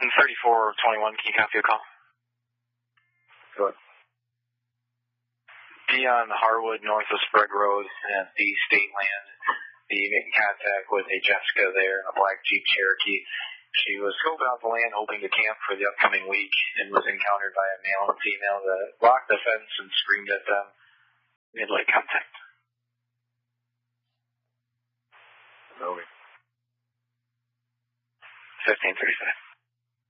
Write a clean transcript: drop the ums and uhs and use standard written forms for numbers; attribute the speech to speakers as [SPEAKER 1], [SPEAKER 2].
[SPEAKER 1] 3421, can you copy a call?
[SPEAKER 2] Go ahead.
[SPEAKER 1] Be on Harwood, north of Sprague Road at the state land. Be making contact with a Jessica there in a black Jeep Cherokee. She was scoping out the land, hoping to camp for the upcoming week, and was encountered by a male and female that blocked the fence and screamed at them. Mid-light contact.